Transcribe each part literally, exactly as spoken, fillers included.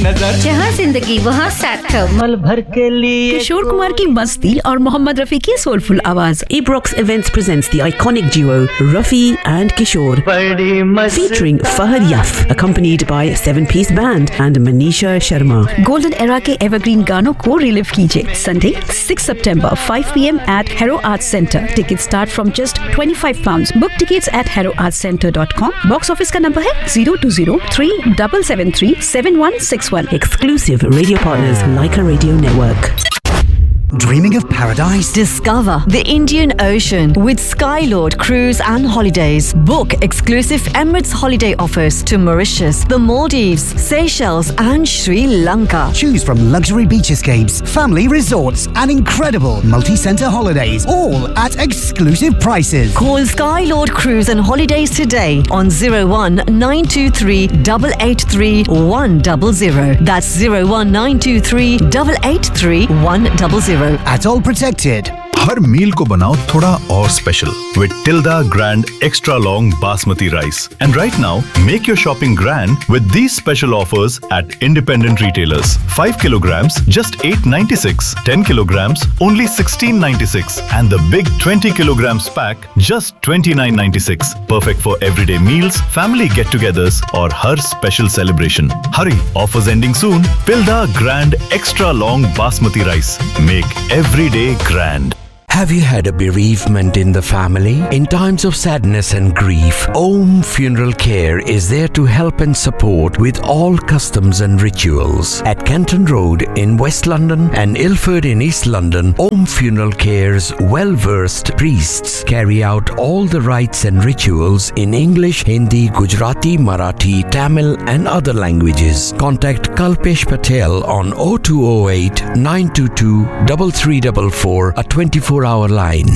नजर, जहाँ जिंदगी वहाँ सार्थक, मल भर के लिए किशोर कुमार की मस्ती और मोहम्मद रफी की सोलफुल आवाज. Ibrox Events presents the iconic duo Rafi and Kishore, featuring Fahad Yaf, accompanied by a seven-piece band and Manisha Sharma. Golden era के एवरग्रीन गानों को रिलीव कीजिए. Sunday six September five p m at Hero Arts Center. Tickets start from just twenty-five pounds. Book tickets at hero arts center dot com. Box office का number है zero two zero three seven seven three seven one six one. Exclusive radio partners Leica Radio Network. Dreaming of paradise? Discover the Indian Ocean with Skylord Cruise and Holidays. Book exclusive Emirates holiday offers to Mauritius, the Maldives, Seychelles and Sri Lanka. Choose from luxury beach escapes, family resorts and incredible multi-centre holidays, all at exclusive prices. Call Skylord Cruise and Holidays today on zero one nine two three eight eight three one zero zero. That's zero one nine two three eight eight three one zero zero. At all protected. हर मील को बनाओ थोड़ा और special with Tilda Grand Extra Long Basmati Rice. And right now, make your shopping grand with these special offers at independent retailers. five kilograms, just eight ninety-six. ten kilograms, only sixteen ninety-six. And the big twenty kilograms pack, just twenty-nine ninety-six. Perfect for everyday meals, family get-togethers, or her special celebration. Hurry, offers ending soon. Tilda Grand Extra Long Basmati Rice. Make every day grand. Have you had a bereavement in the family? In times of sadness and grief, Om Funeral Care is there to help and support with all customs and rituals. At Kenton Road in West London and Ilford in East London, Om Funeral Care's well-versed priests carry out all the rites and rituals in English, Hindi, Gujarati, Marathi, Tamil and other languages. Contact Kalpesh Patel on oh two oh eight nine two two three three four four, a twenty-four hour line.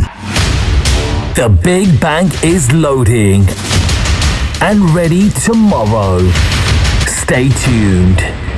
The Big Bank is loading and ready tomorrow. Stay tuned.